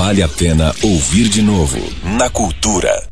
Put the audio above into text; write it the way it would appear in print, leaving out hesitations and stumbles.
vale a pena ouvir de novo na Cultura.